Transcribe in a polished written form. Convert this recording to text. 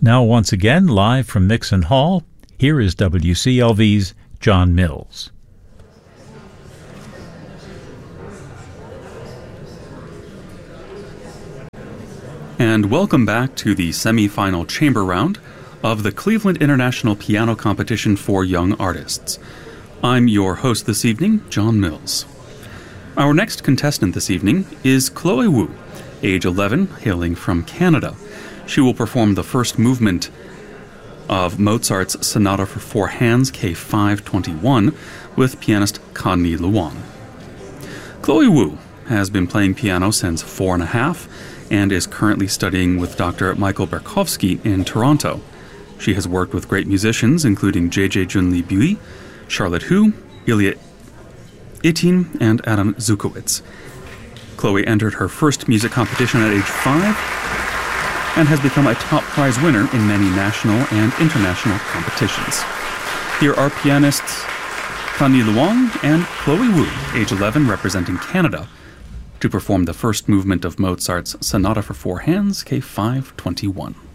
Now, once again, live from Mixon Hall, here is WCLV's John Mills. And welcome back to the semi-final chamber round of the Cleveland International Piano Competition for Young Artists. I'm your host this evening, John Mills. Our next contestant this evening is Chloe Wu, age 11, hailing from Canada. She will perform the first movement of Mozart's Sonata for Four Hands, K521, with pianist Connie Luong. Chloe Wu has been playing piano since 4.5 and is currently studying with Dr. Michael Berkowski in Toronto. She has worked with great musicians including J.J. Junli Bui, Charlotte Hu, Ilya Itin, and Adam Zukowicz. Chloe entered her first music competition at age 5 and has become a top prize winner in many national and international competitions. Here are pianists Connie Luong and Chloe Wu, age 11, representing Canada, to perform the first movement of Mozart's Sonata for Four Hands, K521.